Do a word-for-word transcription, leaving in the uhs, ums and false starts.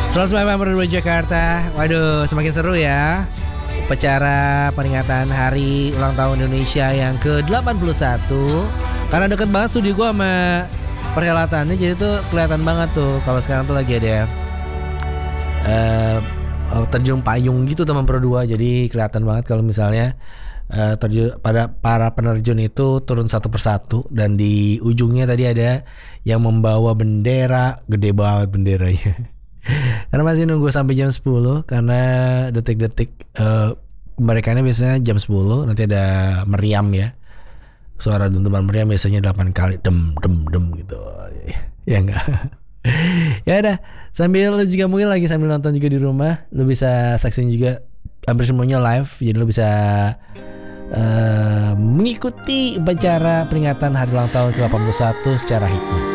seratus sembilan koma dua Jakarta. Waduh, semakin seru ya. Upacara peringatan hari ulang tahun Indonesia yang ke delapan puluh satu. Karena deket banget studio gue sama perhelatannya, jadi tuh kelihatan banget tuh. Kalau sekarang tuh lagi ada uh, terjun payung gitu teman Pro dua. Jadi kelihatan banget kalau misalnya uh, terjun, pada para penerjun itu turun satu persatu. Dan di ujungnya tadi ada yang membawa bendera. Gede banget benderanya. Karena masih nunggu sampai jam sepuluh. Karena detik-detik uh, mereka ini biasanya jam sepuluh. Nanti ada meriam ya. Suara dentuman meriam biasanya delapan kali. Dem dem dem gitu. Ya enggak. Ya udah, sambil lu juga mungkin lagi sambil nonton juga di rumah, lu bisa saksiin juga hampir semuanya live. Jadi lu bisa uh, mengikuti upacara peringatan hari ulang tahun ke delapan puluh satu secara hikmat.